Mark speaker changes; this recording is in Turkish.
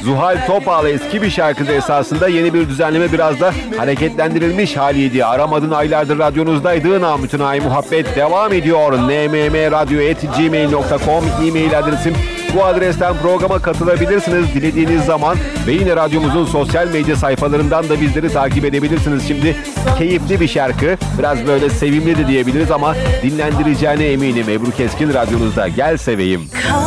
Speaker 1: Zuhal Topal eski bir şarkıda esasında yeni bir düzenleme biraz da hareketlendirilmiş haliydi. Aramadın aylardır radyonuzdaydı. Namütünay muhabbet devam ediyor. nmmradyo@gmail.com e-mail adresim. Bu adresten programa katılabilirsiniz dilediğiniz zaman ve yine radyomuzun sosyal medya sayfalarından da bizleri takip edebilirsiniz. Şimdi keyifli bir şarkı, biraz böyle sevimli de diyebiliriz ama dinlendireceğine eminim. Ebru Keskin radyonuzda, Gel Seveyim.